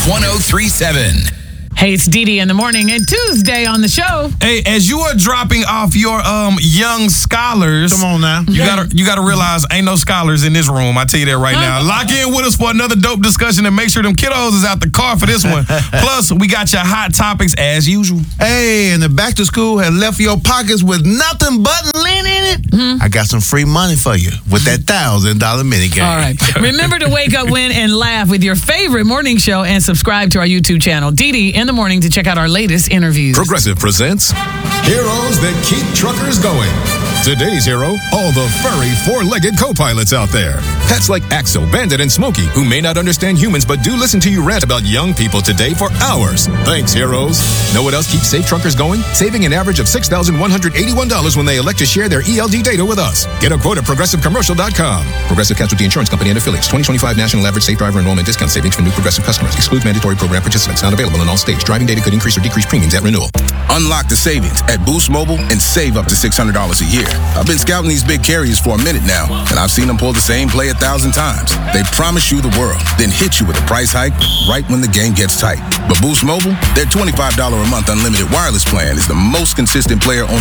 1037. Hey, it's Dee Dee in the morning and Tuesday on the show. Hey, as you are dropping off your young scholars, come on now. You gotta realize ain't no scholars in this room. I tell you that right now. Lock in with us for another dope discussion and make sure them kiddos is out the car for this one. Plus, we got your hot topics as usual. Hey, and the back to school has left your pockets with nothing but lint in it. Mm-hmm. I got some free money for you with that $1,000 minigame. All right. Remember to wake up, win, and laugh with your favorite morning show and subscribe to our YouTube channel, Dee Dee in the morning, to check out our latest interviews. Progressive presents Heroes That Keep Truckers Going. Today's hero, all the furry four-legged co-pilots out there. Pets like Axel, Bandit, and Smokey, who may not understand humans but do listen to you rant about young people today for hours. Thanks, heroes. Know what else keeps safe truckers going? Saving an average of $6,181 when they elect to share their ELD data with us. Get a quote at ProgressiveCommercial.com. Progressive Casualty Insurance Company and Affiliates. 2025 National Average Safe Driver Enrollment Discount Savings for new Progressive customers. Excludes mandatory program participants. Not available in all states. Driving data could increase or decrease premiums at renewal. Unlock the savings at Boost Mobile and save up to $600 a year. I've been scouting these big carriers for a minute now, and I've seen them pull the same play 1,000 times. They promise you the world, then hit you with a price hike right when the game gets tight. But Boost Mobile, their $25 a month unlimited wireless plan is the most consistent player on